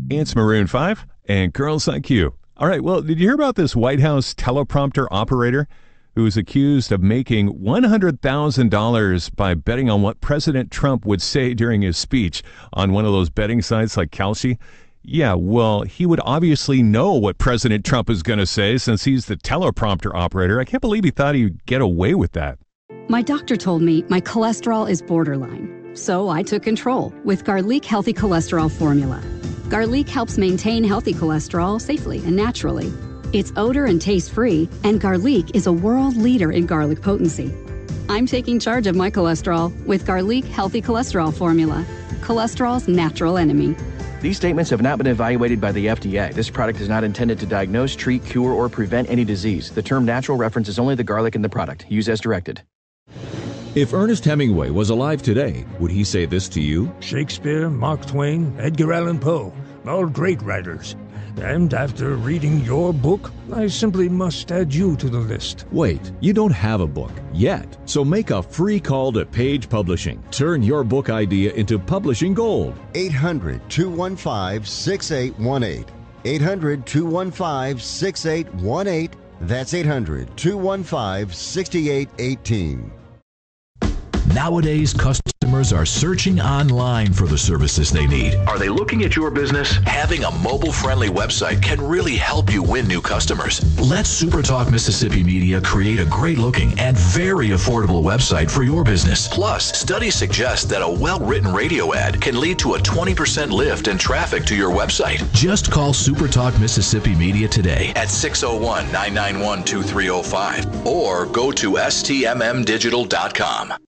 It's Maroon 5 and Girls Like You. All right, well, did you hear about this White House teleprompter operator who is accused of making $100,000 by betting on what President Trump would say during his speech on one of those betting sites like Kalshi? Yeah, well, he would obviously know what President Trump is going to say since he's the teleprompter operator. I can't believe he thought he'd get away with that. My doctor told me my cholesterol is borderline, so I took control with Garlic Healthy Cholesterol Formula. Garlic helps maintain healthy cholesterol safely and naturally. It's odor and taste-free, and Garlic is a world leader in garlic potency. I'm taking charge of my cholesterol with Garlic Healthy Cholesterol Formula, cholesterol's natural enemy. These statements have not been evaluated by the FDA. This product is not intended to diagnose, treat, cure, or prevent any disease. The term natural references only the garlic in the product. Use as directed. If Ernest Hemingway was alive today, would he say this to you? Shakespeare, Mark Twain, Edgar Allan Poe, all great writers. And after reading your book, I simply must add you to the list. Wait, you don't have a book yet. So make a free call to Page Publishing. Turn your book idea into publishing gold. 800-215-6818. 800-215-6818. That's 800-215-6818. Nowadays, customers are searching online for the services they need. Are they looking at your business? Having a mobile-friendly website can really help you win new customers. Let SuperTalk Mississippi Media create a great-looking and very affordable website for your business. Plus, studies suggest that a well-written radio ad can lead to a 20% lift in traffic to your website. Just call SuperTalk Mississippi Media today at 601-991-2305 or go to stmmdigital.com.